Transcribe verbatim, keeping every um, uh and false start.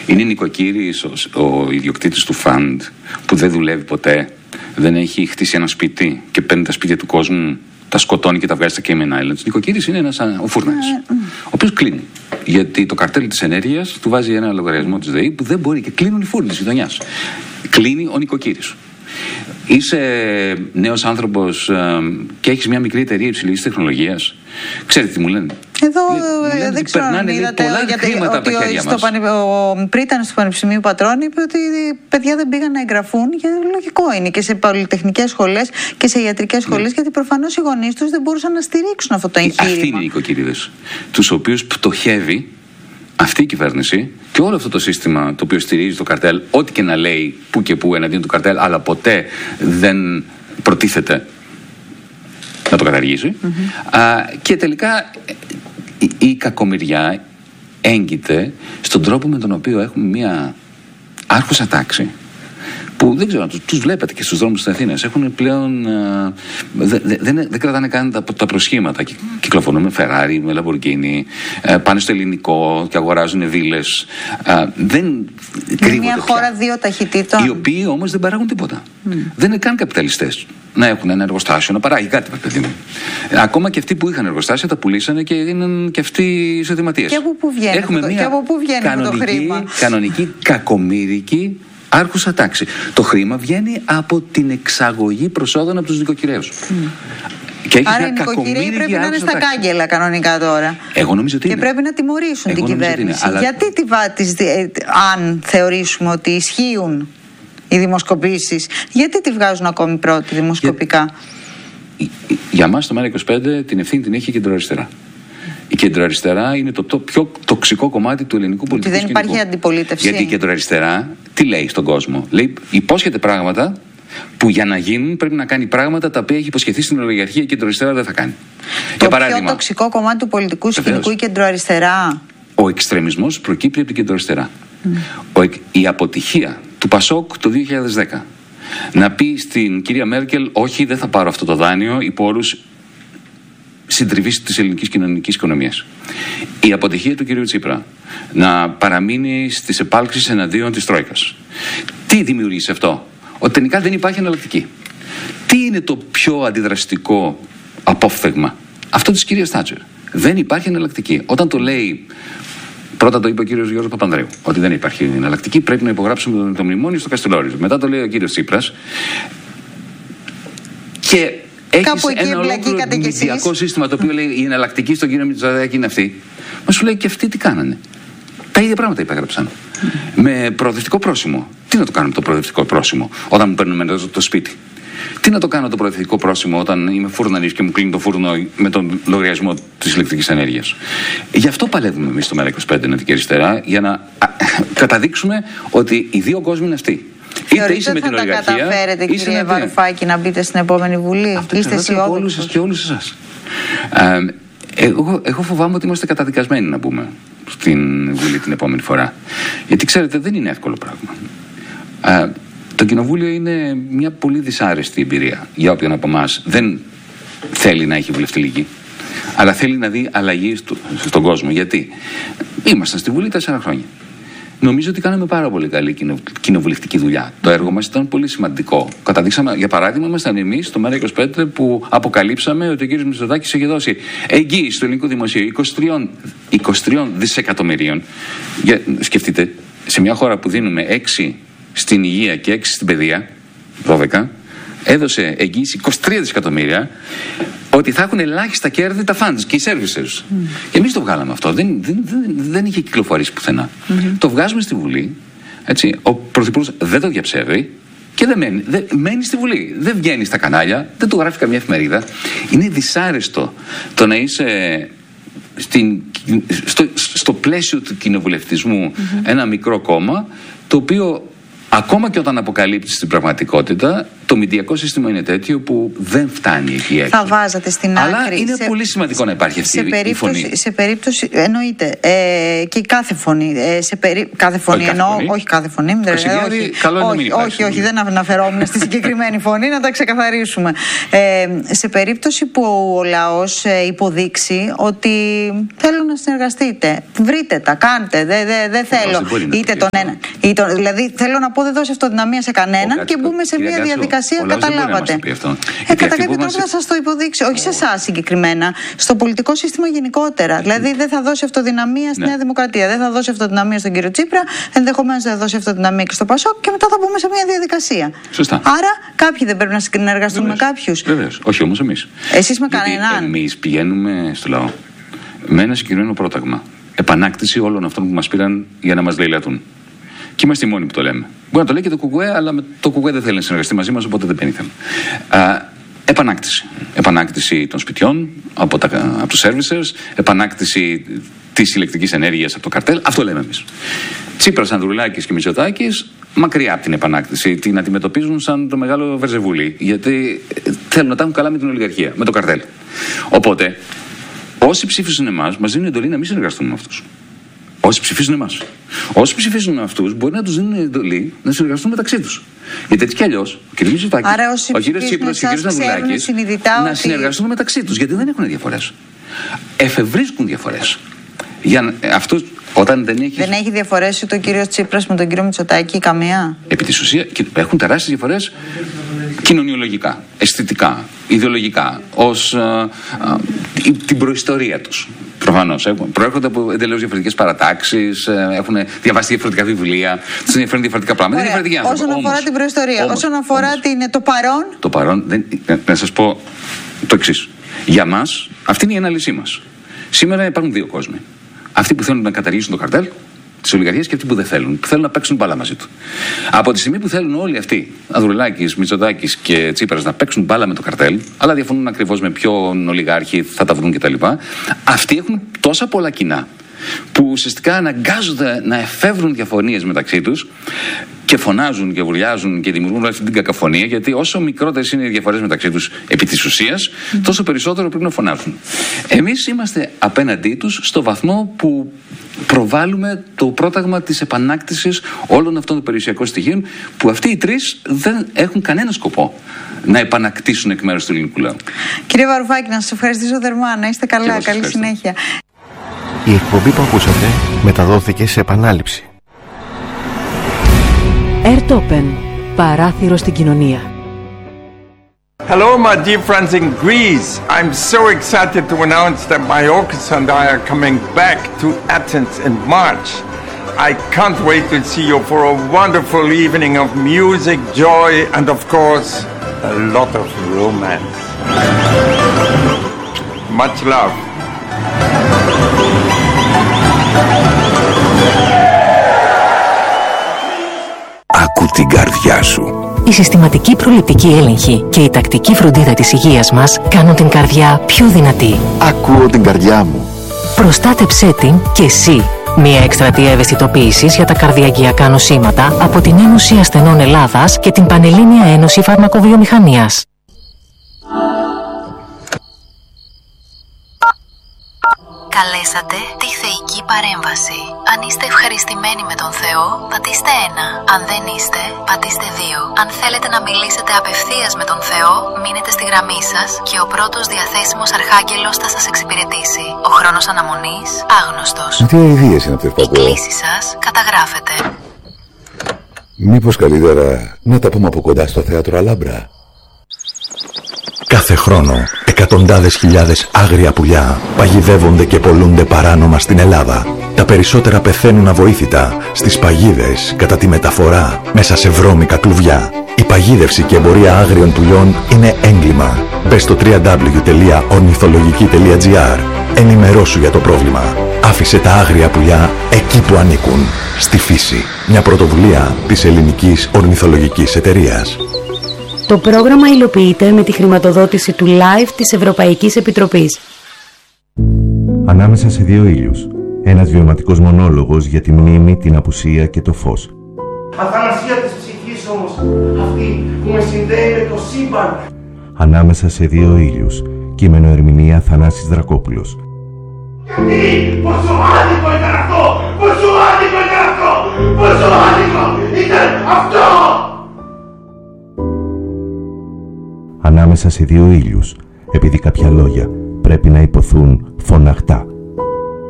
Είναι νοικοκύρης ο, ο ιδιοκτήτης του φαντ που δεν δουλεύει ποτέ, δεν έχει χτίσει ένα σπίτι και παίρνει τα σπίτια του κόσμου, τα σκοτώνει και τα βγάζει στα Cayman Islands. Νοικοκύρης είναι ένας, ο Φούρναρης, ο οποίος κλείνει. Γιατί το καρτέλ της ενέργειας του βάζει ένα λογαριασμό της ΔΕΗ που δεν μπορεί και κλείνουν οι φούρνοι της γειτονιάς. Κλείνει ο νοικοκύρης. Είσαι νέος άνθρωπος και έχεις μια μικρή εταιρεία υψηλής τεχνολογίας. Ξέρετε τι μου λένε? Εδώ μου λένε δεν ξέρω αν είδατε ότι, ότι στο πανε, ο πρίτανος του Πανεπιστημίου Πατρών είπε ότι οι παιδιά δεν πήγαν να εγγραφούν, γιατί λογικό είναι, και σε πολυτεχνικές σχολές και σε ιατρικές σχολές, ναι. Γιατί προφανώς οι γονείς τους δεν μπορούσαν να στηρίξουν αυτό το εγχείρημα. Αυτοί είναι οι νοικοκύριδες, τους οποίους πτωχεύει αυτή η κυβέρνηση και όλο αυτό το σύστημα το οποίο στηρίζει το καρτέλ, ό,τι και να λέει που και που εναντίον του καρτέλ, αλλά ποτέ δεν προτίθεται να το καταργήσει. Mm-hmm. Α, και τελικά η, η κακομοιριά έγκυται στον τρόπο με τον οποίο έχουμε μια άρχουσα τάξη που δεν ξέρω, τους βλέπετε και στους δρόμους της Αθήνας. Έχουν πλέον. Δεν δε, δε, δε κρατάνε καν τα, τα προσχήματα. Κυκλοφορούν με Ferrari, με Lamborghini, πάνε στο ελληνικό και αγοράζουν βίλες. Δεν κρύβονται. Είναι μια χώρα πια. Δύο ταχυτήτων. Οι οποίοι όμως δεν παράγουν τίποτα. Mm. Δεν είναι καν καπιταλιστές. Να έχουν ένα εργοστάσιο, να παράγει κάτι, παιδί μου. Ακόμα και αυτοί που είχαν εργοστάσια τα πουλήσανε και είναι και αυτοί εισοδηματίες. Και από πού βγαίνει, Έχουμε το, μια και από πού βγαίνει κανονική, το χρήμα. Κανονική κακομοίρικη άρχουσα τάξη. Το χρήμα βγαίνει από την εξαγωγή προσόδων από τους νοικοκυρέους. Mm. Και άρα οι νοικοκυρέοι πρέπει να είναι στα τάξη. Κάγκελα κανονικά τώρα. Εγώ νομίζω ότι και είναι. πρέπει να τιμωρήσουν Εγώ την κυβέρνηση. Αλλά... Γιατί τη βάτης, αν θεωρήσουμε ότι ισχύουν οι δημοσκοπήσεις, γιατί τη βγάζουν ακόμη πρώτη δημοσκοπικά? Για, για μας το ΜΕΡΑ είκοσι πέντε την ευθύνη την έχει η κεντροαριστερά. Η κεντροαριστερά είναι το, το πιο τοξικό κομμάτι του ελληνικού πολιτικού σκηνικού. Δεν υπάρχει αντιπολίτευση. Γιατί η κεντροαριστερά τι λέει στον κόσμο? Λέει, υπόσχεται πράγματα που για να γίνουν πρέπει να κάνει πράγματα τα οποία έχει υποσχεθεί στην ολιγαρχία, η κεντροαριστερά δεν θα κάνει. Το για παράδειγμα, πιο τοξικό κομμάτι του πολιτικού σκηνικού, η κεντροαριστερά. Ο εξτρεμισμός προκύπτει από την κεντροαριστερά. Mm. Ο, η αποτυχία του Πασόκ το δύο χιλιάδες δέκα να πει στην κυρία Μέρκελ, όχι, δεν θα πάρω αυτό το δάνειο υπό όρους συντριβής της ελληνικής κοινωνικής οικονομίας. Η αποτυχία του κυρίου Τσίπρα να παραμείνει στις επάλξεις εναντίον της Τρόικας. Τι δημιουργήσει αυτό? Ότι τελικά δεν υπάρχει εναλλακτική. Τι είναι το πιο αντιδραστικό απόφθεγμα? Αυτό της κυρίας Θάτσερ. Δεν υπάρχει εναλλακτική. Όταν το λέει, πρώτα το είπε ο κύριος Γιώργος Παπανδρέου, ότι δεν υπάρχει εναλλακτική, πρέπει να υπογράψουμε το, το μνημόνιο στο Καστελόριζο. Μετά το λέει ο κύριος Τσίπρας. Και κάπου εκεί ένα ολόκληρο μηδιακό σύστημα το οποίο λέει η εναλλακτική στον κύριο Μητσοτάκη είναι αυτή. Μα σου λέει και αυτοί τι κάνανε? Τα ίδια πράγματα υπέγραψαν. Mm. Με προοδευτικό πρόσημο. Τι να το κάνουμε το προοδευτικό πρόσημο όταν μου παίρνουν το, το σπίτι? Τι να το κάνω το προοδευτικό πρόσημο όταν είμαι φούρναρης και μου κλείνει το φούρνο με τον λογαριασμό της ηλεκτρικής ενέργειας? Γι' αυτό παλεύουμε εμείς στο ΜΕΡΑ είκοσι πέντε Νοτική Αριστερά, για να α, καταδείξουμε ότι οι δύο κόσμοι είναι αυτοί. Είτε είσαι με την ολιγαρχία. Θα τα καταφέρετε, κύριε Βαρουφάκη, να μπείτε στην επόμενη Βουλή? Αυτό είστε αισιόδοξος? Και όλους εσάς. Ε, εγώ, εγώ φοβάμαι ότι είμαστε καταδικασμένοι να μπούμε στην Βουλή την επόμενη φορά. Γιατί ξέρετε, δεν είναι εύκολο πράγμα. Ε, το Κοινοβούλιο είναι μια πολύ δυσάρεστη εμπειρία για όποιον από εμάς δεν θέλει να έχει βουλευτηλική, αλλά θέλει να δει αλλαγή στο, στον κόσμο. Γιατί ήμασταν στη Βουλή τέσσερα χρόνια. Νομίζω ότι κάναμε πάρα πολύ καλή κοινοβουλευτική δουλειά. Το έργο μας ήταν πολύ σημαντικό. Καταδείξαμε, για παράδειγμα, ήμασταν εμείς στο ΜΕΡΑ είκοσι πέντε που αποκαλύψαμε ότι ο κ. Μητσοτάκης είχε δώσει εγγύηση στο ελληνικό δημοσίο είκοσι τρία δισεκατομμυρίων. Για, σκεφτείτε, σε μια χώρα που δίνουμε έξι στην υγεία και έξι στην παιδεία, δώδεκα, έδωσε εγγύηση είκοσι τρία δισεκατομμύρια, ότι θα έχουν ελάχιστα κέρδη τα funds και οι services. Mm. Και εμείς το βγάλαμε αυτό. Δεν, δεν, δεν, δεν είχε κυκλοφορήσει πουθενά. Mm-hmm. Το βγάζουμε στη Βουλή. Έτσι, ο Πρωθυπουργός δεν το διαψεύδει και δεν μένει. Δεν, μένει στη Βουλή. Δεν βγαίνει στα κανάλια, δεν του γράφει καμία εφημερίδα. Είναι δυσάρεστο το να είσαι στην, στο, στο πλαίσιο του κοινοβουλευτισμού mm-hmm. ένα μικρό κόμμα, το οποίο ακόμα και όταν αποκαλύπτει την πραγματικότητα, το το μηντιακό σύστημα είναι τέτοιο που δεν φτάνει εκεί έξω. Θα βάζατε στην άκρη. Αλλά είναι σε, πολύ σημαντικό να υπάρχει αυτή σε η φωνή. Σε περίπτωση, εννοείται, ε, και κάθε φωνή. Ε, σε περί, κάθε φωνή, όχι εννοώ, κάθε φωνή. όχι κάθε φωνή. Δεν, όχι, καλό όχι, όχι, όχι, όχι, δεν αναφερόμουν στη συγκεκριμένη φωνή, να τα ξεκαθαρίσουμε. Ε, σε περίπτωση που ο λαός ε, υποδείξει ότι θέλω να συνεργαστείτε, βρείτε τα, κάντε, δεν δε, δε θέλω. Όχι, είτε τον ένα. Είτε, δηλαδή, θέλω να πω, δεν δώσει αυτοδυναμία σε κανέναν ο, και μπούμε σε μια διαδικασία, καταλάβατε. Ε, κατά κάποιο τρόπο θα σας το υποδείξει, όχι σε εσάς συγκεκριμένα, στο πολιτικό σύστημα γενικότερα. Δηλαδή δεν θα δώσει αυτοδυναμία στη ναι. Νέα Δημοκρατία, δεν θα δώσει αυτοδυναμία στον κύριο Τσίπρα, ενδεχομένως δεν θα δώσει αυτοδυναμία και στο Πασόκ και μετά θα μπούμε σε μια διαδικασία. Σωστά. Άρα κάποιοι δεν πρέπει να συνεργαστούν με κάποιους. Βεβαίως, όχι όμως εμείς. Εσείς με κανέναν. Εμείς πηγαίνουμε στο λαό με ένα συγκεκριμένο πρόταγμα. Επανάκτηση όλων αυτών που μας πήραν για να μας λαιλατούν. Και είμαστε οι μόνοι που το λέμε. Μπορεί να το λέει και το Κουκουέ, αλλά το Κουκουέ δεν θέλει να συνεργαστεί μαζί μας, οπότε δεν πενήθαμε. Επανάκτηση. Επανάκτηση των σπιτιών από, τα, από τους servicers, επανάκτηση της ηλεκτρικής ενέργειας από το καρτέλ. Αυτό λέμε εμείς. Τσίπρας, Ανδρουλάκης και Μητσοτάκης μακριά από την επανάκτηση. Την αντιμετωπίζουν σαν το μεγάλο Βερζεβούλι. Γιατί θέλουν να τα έχουν καλά με την ολιγαρχία, με το καρτέλ. Οπότε, όσοι ψήφισαν εμάς, μας δίνουν εντολή να μην συνεργαστούμε με αυτούς. Όσοι ψηφίζουν εμάς. Όσοι ψηφίζουν αυτούς, μπορεί να τους δίνουν εντολή να συνεργαστούν μεταξύ τους. Γιατί έτσι κι αλλιώς, ο κ. Μητσοτάκης, ο κ. Τσίπρας και ο κ. Ανδρουλάκης να ότι... συνεργαστούν μεταξύ τους. Γιατί δεν έχουν διαφορές. Εφευρίσκουν διαφορές. Για αυτούς, όταν δεν έχει. Δεν έχει διαφορές ούτε ο κ. Τσίπρας με τον κ. Μητσοτάκη, καμία. Επί της ουσίας έχουν τεράστιες διαφορές κοινωνιολογικά, αισθητικά, ιδεολογικά, ως α, α, την προϊστορία τους. Προφανώς. Προέρχονται από εντελώς διαφορετικές παρατάξεις, έχουν διαβάσει διαφορετικά βιβλία, τους ενδιαφέρουν διαφορετικά πράγματα. Ωραία. Είναι διαφορετικοί όσον αφορά όμως, την προϊστορία, όμως, όσον αφορά όμως, την, το παρόν. Το παρόν, δεν, να σας πω το εξής. Για μας, αυτή είναι η ανάλυση μας. Σήμερα υπάρχουν δύο κόσμοι. Αυτοί που θέλουν να καταργήσουν το καρτέλ της ολιγαρχίας και αυτοί που δεν θέλουν, που θέλουν να παίξουν μπάλα μαζί του. Από τη στιγμή που θέλουν όλοι αυτοί, Ανδρουλάκης, Μητσοτάκης και Τσίπρας, να παίξουν μπάλα με το καρτέλ, αλλά διαφωνούν ακριβώς με ποιον ολιγάρχη θα τα βρουν κτλ., αυτοί έχουν τόσα πολλά κοινά, που ουσιαστικά αναγκάζονται να εφεύρουν διαφωνίες μεταξύ τους και φωνάζουν και βουλιάζουν και δημιουργούν αυτή την κακαφωνία, γιατί όσο μικρότερες είναι οι διαφορές μεταξύ τους επί της ουσίας, τόσο περισσότερο πρέπει να φωνάζουν. Εμείς είμαστε απέναντί τους στο βαθμό που προβάλλουμε το πρόταγμα της επανάκτησης όλων αυτών των περιουσιακών στοιχείων, που αυτοί οι τρεις δεν έχουν κανένα σκοπό να επανακτήσουν εκ μέρους του ελληνικού λαού. Κύριε Βαρουφάκη, να σας ευχαριστήσω θερμά. Να είστε καλά. Καλή συνέχεια. Η εκπομπή που ακούσατε μεταδόθηκε σε επανάληψη. Airtopen, παράθυρο στην κοινωνία. Hello, my dear friends in Greece. I'm so excited to announce that my orchestra and I are coming back to Athens in March. I can't wait to see you for a wonderful evening of music, joy, and of course, a lot of romance. Much love. Άκου την καρδιά σου. Η συστηματική προληπτική έλεγχη και η τακτική φροντίδα της υγείας μας κάνουν την καρδιά πιο δυνατή. Ακούω την καρδιά μου. Προστάτεψέ την και εσύ. Μια εκστρατεία ευαισθητοποίησης για τα καρδιακιακά νοσήματα από την Ένωση Ασθενών Ελλάδας και την Πανελλήνια Ένωση Φαρμακοβιομηχανίας. Καλέσατε τη θεϊκή παρέμβαση. Αν είστε ευχαριστημένοι με τον Θεό, πατήστε ένα. Αν δεν είστε, πατήστε δύο. Αν θέλετε να μιλήσετε απευθείας με τον Θεό, μείνετε στη γραμμή σας και ο πρώτος διαθέσιμος αρχάγγελος θα σας εξυπηρετήσει. Ο χρόνος αναμονής άγνωστος. Τι αηδίες είναι αυτές που ακούω. Η κλήση σας καταγράφεται. Μήπως καλύτερα να τα πούμε από κοντά στο θέατρο Αλάμπρα. Κάθε χρόνο, εκατοντάδες χιλιάδες άγρια πουλιά παγιδεύονται και πωλούνται παράνομα στην Ελλάδα. Τα περισσότερα πεθαίνουν αβοήθητα στις παγίδες κατά τη μεταφορά μέσα σε βρώμικα κλουβιά. Η παγίδευση και εμπορία άγριων πουλιών είναι έγκλημα. Μπες στο double-u double-u double-u τελεία ορνηθολογική τελεία τζι άρ. Ενημερώσου για το πρόβλημα. Άφησε τα άγρια πουλιά εκεί που ανήκουν. Στη φύση. Μια πρωτοβουλία της Ελληνικής Ορνηθολογικής Εταιρείας. Το πρόγραμμα υλοποιείται με τη χρηματοδότηση του Live της Ευρωπαϊκής Επιτροπής. Ανάμεσα σε δύο ήλιους. Ένας βιωματικός μονόλογος για τη μνήμη, την απουσία και το φως. Αθανασία της ψυχής έχεις όμως αυτή που με συνδέει με το σύμπαν. Ανάμεσα σε δύο ήλιους. Κείμενο ερμηνεία Θανάσης Δρακόπουλος. Γιατί, πόσο άδικο ήταν αυτό, πόσο άδικο ήταν αυτό, πόσο άδικο ήταν αυτό. Ανάμεσα σε δύο ήλιους, επειδή κάποια λόγια πρέπει να υποθούν φωναχτά.